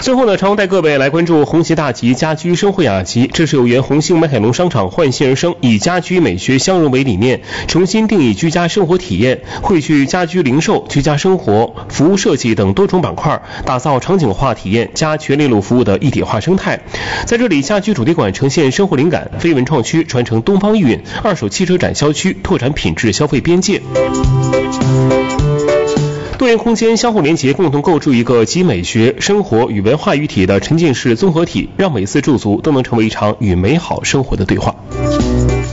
最后呢，常带各位来关注红旗大吉家居生活雅集，这是由原红星美凯龙商场焕新而生，以家居美学相融为理念，重新定义居家生活体验，汇聚家居零售、居家生活、服务设计等多种板块，打造场景化体验加全链路服务的一体化生态。在这里，家居主题馆呈现生活灵感，非文创区传承东方意蕴，二手汽车展销区拓展品质消费边界。多元空间相互连结，共同构筑一个集美学、生活与文化于体的沉浸式综合体，让每次驻足都能成为一场与美好生活的对话。